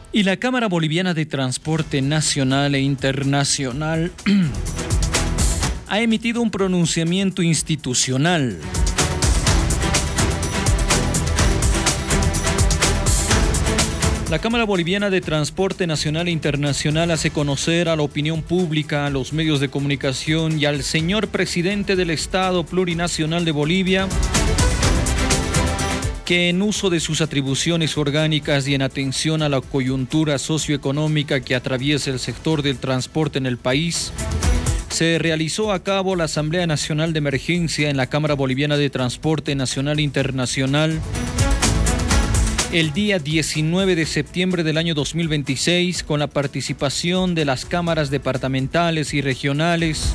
Y la Cámara Boliviana de Transporte Nacional e Internacional ha emitido un pronunciamiento institucional. La Cámara Boliviana de Transporte Nacional e Internacional hace conocer a la opinión pública, a los medios de comunicación y al señor presidente del Estado Plurinacional de Bolivia que en uso de sus atribuciones orgánicas y en atención a la coyuntura socioeconómica que atraviesa el sector del transporte en el país, se realizó a cabo la Asamblea Nacional de Emergencia en la Cámara Boliviana de Transporte Nacional e Internacional el día 19 de septiembre del año 2026, con la participación de las cámaras departamentales y regionales,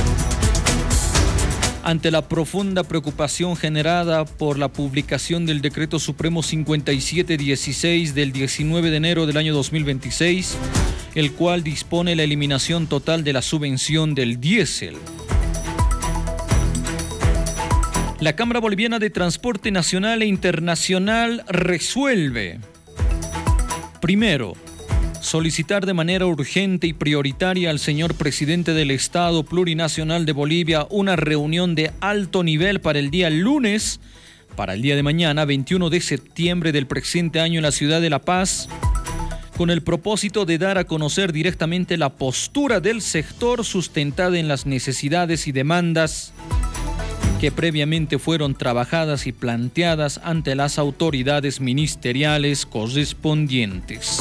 ante la profunda preocupación generada por la publicación del Decreto Supremo 5716 del 19 de enero del año 2026, el cual dispone la eliminación total de la subvención del diésel. La Cámara Boliviana de Transporte Nacional e Internacional resuelve: primero, solicitar de manera urgente y prioritaria al señor presidente del Estado Plurinacional de Bolivia una reunión de alto nivel para el día lunes, para el día de mañana, 21 de septiembre del presente año en la ciudad de La Paz, con el propósito de dar a conocer directamente la postura del sector sustentada en las necesidades y demandas que previamente fueron trabajadas y planteadas ante las autoridades ministeriales correspondientes.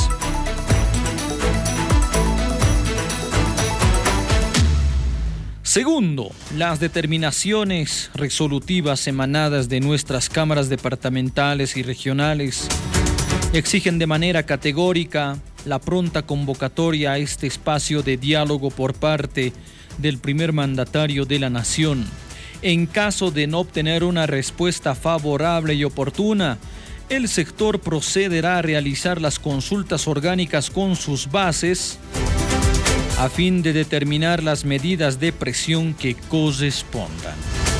Segundo, las determinaciones resolutivas emanadas de nuestras cámaras departamentales y regionales exigen de manera categórica la pronta convocatoria a este espacio de diálogo por parte del primer mandatario de la nación. En caso de no obtener una respuesta favorable y oportuna, el sector procederá a realizar las consultas orgánicas con sus bases a fin de determinar las medidas de presión que correspondan.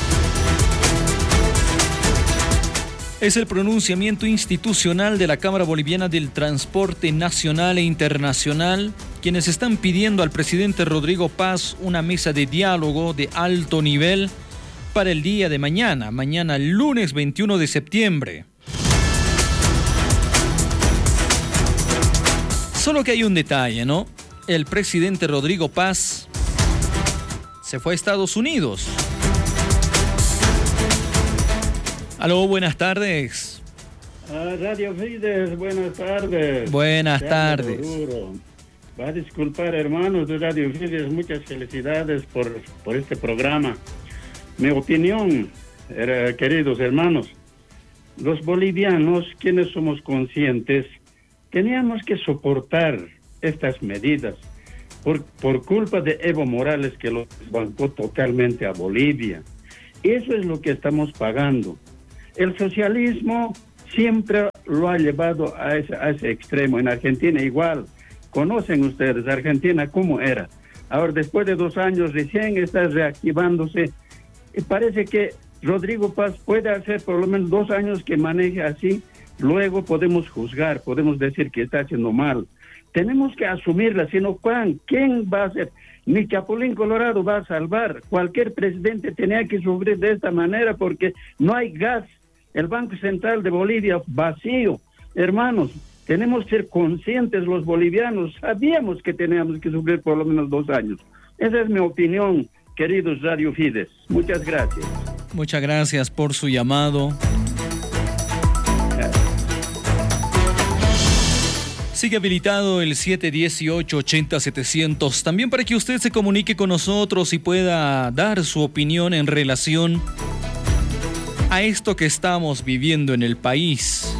Es el pronunciamiento institucional de la Cámara Boliviana del Transporte Nacional e Internacional, quienes están pidiendo al presidente Rodrigo Paz una mesa de diálogo de alto nivel para el día de mañana lunes 21 de septiembre. Solo que hay un detalle, ¿no? El presidente Rodrigo Paz se fue a Estados Unidos. Aló, buenas tardes. Radio Fides, buenas tardes. Buenas tardes. Va a disculpar, hermanos de Radio Fides, muchas felicidades por este programa. Mi opinión, queridos hermanos, los bolivianos, quienes somos conscientes, teníamos que soportar estas medidas por culpa de Evo Morales, que lo desbancó totalmente a Bolivia. Eso es lo que estamos pagando. El socialismo siempre lo ha llevado a ese extremo. En Argentina igual. Conocen ustedes Argentina cómo era. Ahora, después de 2 años, recién está reactivándose. Y parece que Rodrigo Paz puede hacer por lo menos 2 años que maneje así. Luego podemos juzgar, podemos decir que está haciendo mal. Tenemos que asumirla, sino ¿quién va a hacer? Ni Chapulín Colorado va a salvar. Cualquier presidente tenía que sufrir de esta manera porque no hay gas. El Banco Central de Bolivia vacío. Hermanos, tenemos que ser conscientes los bolivianos. Sabíamos que teníamos que sufrir por lo menos 2 años. Esa es mi opinión, queridos Radio Fides. Muchas gracias. Muchas gracias por su llamado. Sigue habilitado el 718-80-700, también para que usted se comunique con nosotros y pueda dar su opinión en relación a esto que estamos viviendo en el país.